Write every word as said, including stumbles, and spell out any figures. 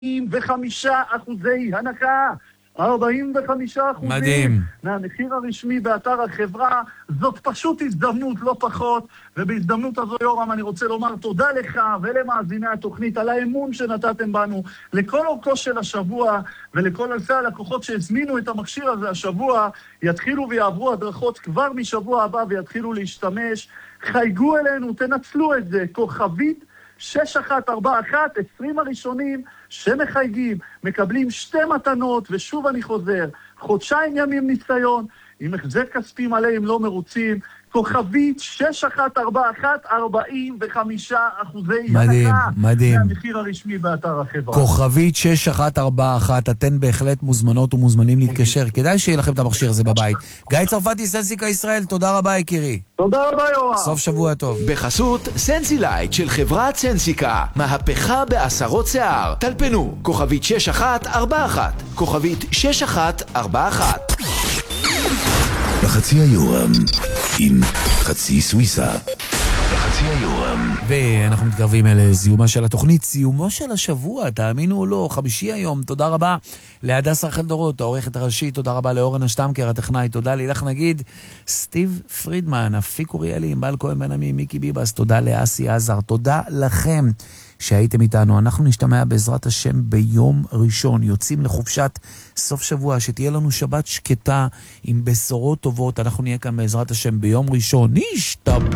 וחמישה אחוזי הנחה, ארבעים וחמישה אחוזים מדהים. מהמחיר הרשמי באתר החברה. זאת פשוט הזדמנות, לא פחות. ובהזדמנות הזו, יורם, אני רוצה לומר תודה לך ולמאזיני התוכנית על האמון שנתתם בנו לכל אורכו של השבוע, ולכל אלפי הלקוחות שהזמינו את המכשיר הזה השבוע יתחילו ויעברו הדרכות כבר משבוע הבא ויתחילו להשתמש. חייגו אלינו, תנצלו את זה, כוכבית שש אחת ארבע אחת, עשרים הראשונים שמחייגים, מקבלים שתי מתנות, ושוב אני חוזר, חודשיים ימים ניסיון, עם החזר כספי מלא אם לא מרוצים, כוכבית שש אחת ארבע אחת, ארבעים וחמישה אחוזי מדהים, הנחה מדהים. מהמחיר הרשמי באתר החברה. כוכבית שש אחת ארבע אחת, אתן בהחלט מוזמנות ומוזמנים להתקשר, כדאי שיהיה לכם את המכשיר הזה בבית. גיא צרפתי, סנסיקה ישראל, תודה רבה יקירי. תודה רבה יורם. סוף שבוע טוב. בחסות סנסילייט של חברת סנסיקה, מהפכה בעשרות שיער. טלפנו, כוכבית שש אחת ארבע אחת, כוכבית שש אחת ארבע אחת. בחצי היורם עם חצי סוויסה. בחצי היורם. ואנחנו מתקרבים אל סיומה של התוכנית, סיומו של השבוע, תאמינו או לא, חמישי היום. תודה רבה להדס רחל דורות, העורכת הראשית, תודה רבה לאורן השטמקר, הטכנאי, תודה לילך נגיד, סטיב פרידמן, אפיק אוריאלי, ענבל כהן בן עמי, מיקי ביבס, תודה לאסי עזר, תודה לכם שהייתם איתנו. אנחנו נשתמע בעזרת השם ביום ראשון, יוצאים לחופשת סוף שבוע, שתהיה לנו שבת שקטה עם בשורות טובות. אנחנו נהיה כאן בעזרת השם ביום ראשון. נשתמע.